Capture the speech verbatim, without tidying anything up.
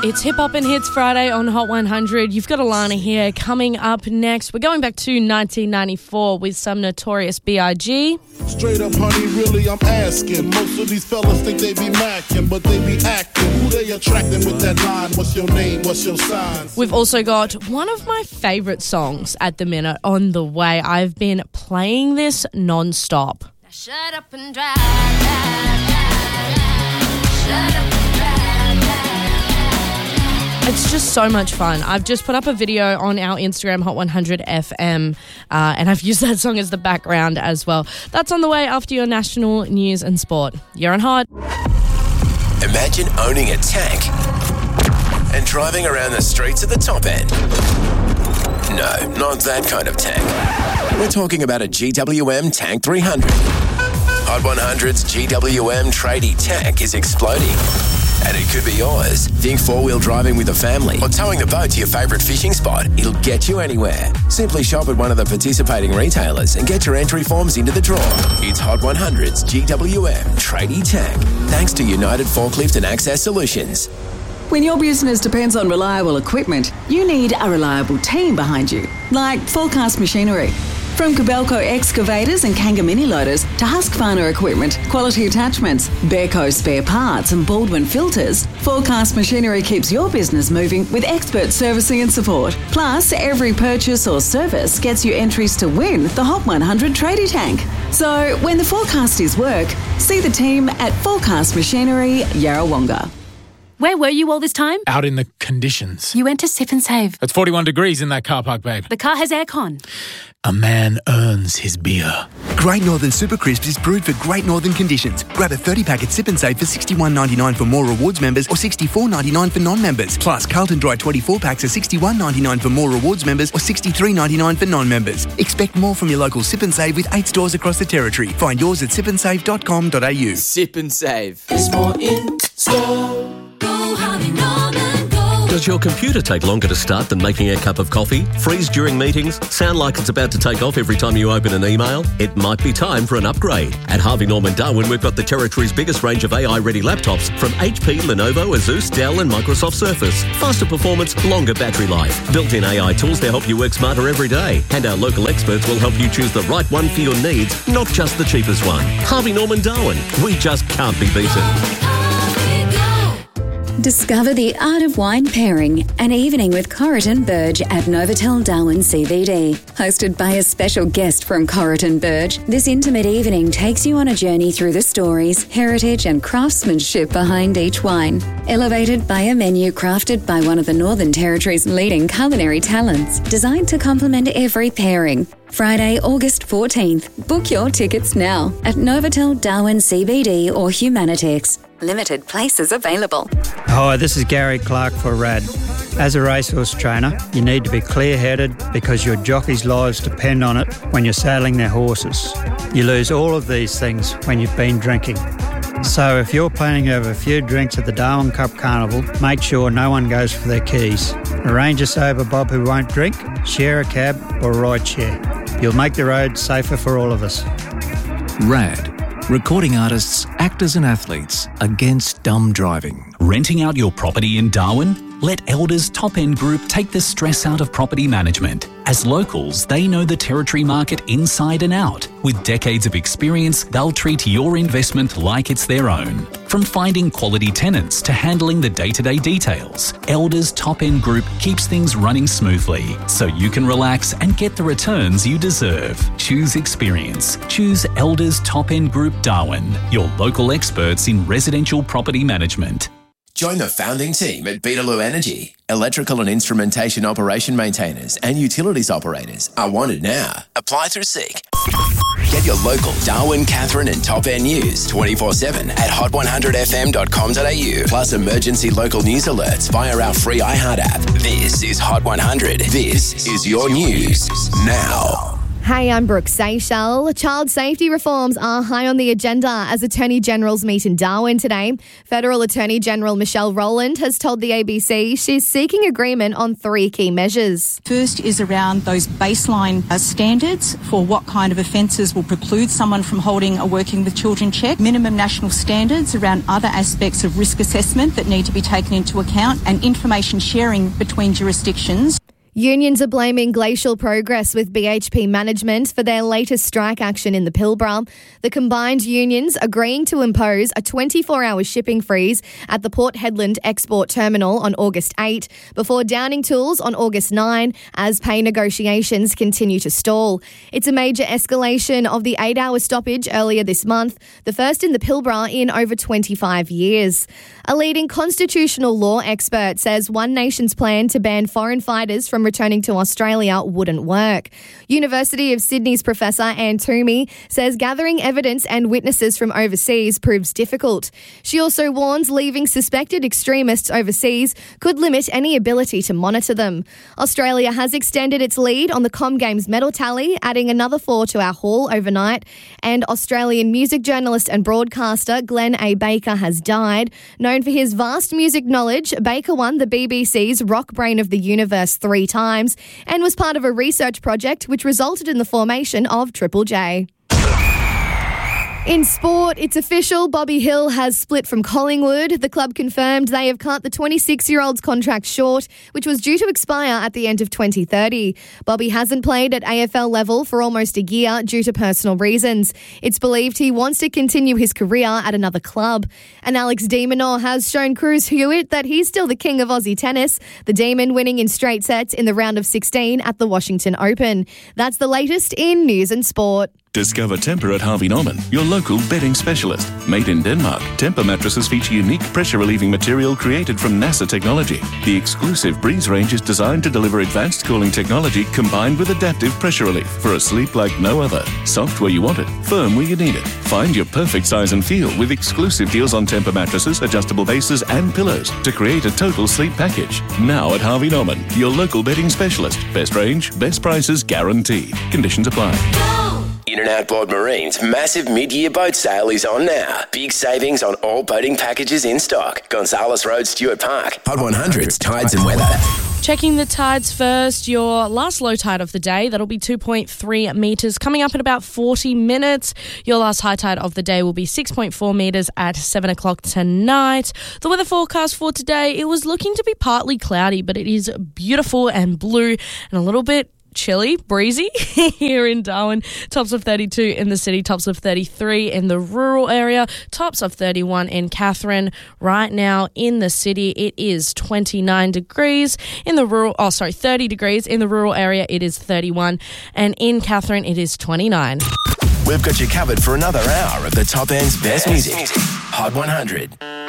It's Hip Hop and Hits Friday on Hot one hundred. You've got Alana here. Coming up next, we're going back to nineteen ninety-four with some Notorious B I G Straight up, honey, really, I'm asking. Most of these fellas think they be macking, but they be acting. Who they attracting with that line? What's your name? What's your sign? We've also got one of my favourite songs at the minute on the way. I've been playing this non-stop. Now shut up and drive, drive, drive, drive. Shut up and drive, drive, drive. It's just so much fun. I've just put up a video on our Instagram, Hot one hundred F M, uh, and I've used that song as the background as well. That's on the way after your national news and sport. You're on Hot. Imagine owning a tank and driving around the streets at the top end. No, not that kind of tank. We're talking about a G W M Tank three hundred. Hot one hundred's G W M tradie tank is exploding. And it could be yours. Think four-wheel driving with a family or towing the boat to your favourite fishing spot. It'll get you anywhere. Simply shop at one of the participating retailers and get your entry forms into the draw. It's Hot one hundred's G W M Tradie Tank, thanks to United Forklift and Access Solutions. When your business depends on reliable equipment, you need a reliable team behind you, like Forecast Machinery. From Kobelco excavators and Kanga mini loaders to Husqvarna equipment, quality attachments, Bearco spare parts and Baldwin filters, Forecast Machinery keeps your business moving with expert servicing and support. Plus, every purchase or service gets you entries to win the Hot one hundred Tradie Tank. So, when the forecast is work, see the team at Forecast Machinery, Yarrawonga. Where were you all this time? Out in the conditions. You went to Sip and Save. It's forty-one degrees in that car park, babe. The car has aircon. A man earns his beer. Great Northern Super Crisps is brewed for Great Northern conditions. Grab a thirty pack at Sip and Save for sixty-one ninety-nine for more rewards members or sixty-four ninety-nine for non-members. Plus, Carlton Dry twenty-four packs are sixty-one ninety-nine for more rewards members or sixty-three ninety-nine for non-members. Expect more from your local Sip and Save with eight stores across the territory. Find yours at sip and save dot com dot a u. Sip and Save. There's more in store. Go Harvey Norman, go. Does your computer take longer to start than making a cup of coffee? Freeze during meetings? Sound like it's about to take off every time you open an email? It might be time for an upgrade. At Harvey Norman Darwin, we've got the territory's biggest range of A I-ready laptops from H P, Lenovo, Asus, Dell and Microsoft Surface. Faster performance, longer battery life. Built-in A I tools to help you work smarter every day. And our local experts will help you choose the right one for your needs, not just the cheapest one. Harvey Norman Darwin. We just can't be beaten. Discover the art of wine pairing, an evening with Corrigan Burge at Novotel Darwin C B D. Hosted by a special guest from Corrigan Burge, this intimate evening takes you on a journey through the stories, heritage and craftsmanship behind each wine. Elevated by a menu crafted by one of the Northern Territory's leading culinary talents, designed to complement every pairing. Friday, August fourteenth. Book your tickets now at Novotel Darwin C B D or Humanitix. Limited places available. Hi, this is Gary Clark for R A D. As a racehorse trainer, you need to be clear-headed because your jockeys' lives depend on it when you're saddling their horses. You lose all of these things when you've been drinking. So if you're planning to have a few drinks at the Darwin Cup Carnival, make sure no one goes for their keys. Arrange a sober bob who won't drink, share a cab or ride share. You'll make the road safer for all of us. R A D. Recording artists, actors and athletes against dumb driving. Renting out your property in Darwin? Let Elders Top End Group take the stress out of property management. As locals, they know the territory market inside and out. With decades of experience, they'll treat your investment like it's their own. From finding quality tenants to handling the day-to-day details, Elders Top End Group keeps things running smoothly so you can relax and get the returns you deserve. Choose experience. Choose Elders Top End Group Darwin, your local experts in residential property management. Join the founding team at Beetaloo Energy. Electrical and instrumentation operation maintainers and utilities operators are wanted now. Apply through Seek. Get your local Darwin, Catherine and Top End news twenty-four seven at hot one hundred f m dot com dot a u. Plus emergency local news alerts via our free iHeart app. This is Hot one hundred. This is your news now. Hey, I'm Brooke Seychelles. Child safety reforms are high on the agenda as Attorney Generals meet in Darwin today. Federal Attorney General Michelle Rowland has told the A B C she's seeking agreement on three key measures. First is around those baseline uh, standards for what kind of offences will preclude someone from holding a Working with Children check, minimum national standards around other aspects of risk assessment that need to be taken into account, and information sharing between jurisdictions. Unions are blaming Glacial Progress with B H P management for their latest strike action in the Pilbara. The combined unions agreeing to impose a twenty-four hour shipping freeze at the Port Hedland Export Terminal on August eighth before downing tools on August ninth as pay negotiations continue to stall. It's a major escalation of the eight hour stoppage earlier this month, the first in the Pilbara in over twenty-five years. A leading constitutional law expert says One Nation's plan to ban foreign fighters from returning to Australia wouldn't work. University of Sydney's Professor Anne Toomey says gathering evidence and witnesses from overseas proves difficult. She also warns leaving suspected extremists overseas could limit any ability to monitor them. Australia has extended its lead on the Com Games medal tally, adding another four to our haul overnight. And Australian music journalist and broadcaster Glenn A. Baker has died. Known for his vast music knowledge, Baker won the B B C's Rock Brain of the Universe three times and was part of a research project which resulted in the formation of Triple J. In sport, it's official. Bobby Hill has split from Collingwood. The club confirmed they have cut the twenty-six-year-old's contract short, which was due to expire at the end of twenty thirty. Bobby hasn't played at A F L level for almost a year due to personal reasons. It's believed he wants to continue his career at another club. And Alex de Minaur has shown Cruz Hewitt that he's still the king of Aussie tennis, the Demon winning in straight sets in the round of sixteen at the Washington Open. That's the latest in news and sport. Discover Tempur at Harvey Norman, your local bedding specialist. Made in Denmark, Tempur mattresses feature unique pressure-relieving material created from NASA technology. The exclusive Breeze range is designed to deliver advanced cooling technology combined with adaptive pressure relief for a sleep like no other. Soft where you want it, firm where you need it. Find your perfect size and feel with exclusive deals on Tempur mattresses, adjustable bases and pillows to create a total sleep package. Now at Harvey Norman, your local bedding specialist. Best range, best prices guaranteed. Conditions apply. In and Outboard Marine's massive mid-year boat sale is on now. Big savings on all boating packages in stock. Gonzales Road, Stuart Park. Hot one hundred's Tides and Weather. Checking the tides first, your last low tide of the day, that'll be two point three metres, coming up in about forty minutes. Your last high tide of the day will be six point four metres at seven o'clock tonight. The weather forecast for today, it was looking to be partly cloudy, but it is beautiful and blue and a little bit chilly, breezy here in Darwin. Tops of thirty-two in the city, tops of thirty-three in the rural area, tops of thirty-one in Katherine. Right now in the city, it is twenty-nine degrees. In the rural, oh sorry, thirty degrees. In the rural area, it is thirty-one. And in Katherine, it is twenty-nine. We've got you covered for another hour of the top end's best music. Hot one hundred.